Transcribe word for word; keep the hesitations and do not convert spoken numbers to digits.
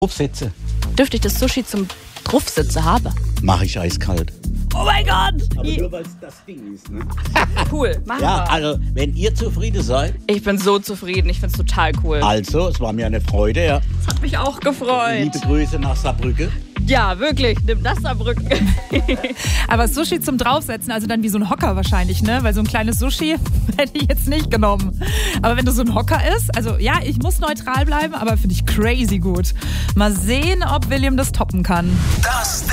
Draufsitze. Dürfte ich das Sushi zum Draufsitze haben? Mache ich eiskalt. Oh mein Gott! Aber nur weil es das Ding ist, ne? Cool, machen Ja, wir. also, wenn ihr zufrieden seid, Ich bin so zufrieden, ich find's total cool. also, es war mir eine Freude, ja. Das hat mich auch gefreut. Liebe Grüße nach Saarbrücke. Ja, wirklich, nimm das Saarbrücken. Aber Sushi zum Draufsetzen, also dann wie so ein Hocker wahrscheinlich, ne? Weil so ein kleines Sushi hätte ich jetzt nicht genommen. Aber wenn du so ein Hocker isst, also ja, ich muss neutral bleiben, aber finde ich crazy gut. Mal sehen, ob William das toppen kann. Das